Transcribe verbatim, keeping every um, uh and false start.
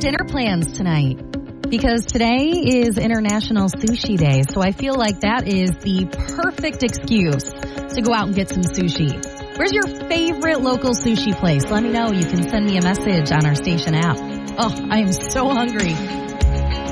dinner plans tonight? Because today is International Sushi Day, so I feel like that is the perfect excuse to go out and get some sushi. Where's your favorite local sushi place? Let me know. You can send me a message on our station app. Oh, I am so hungry.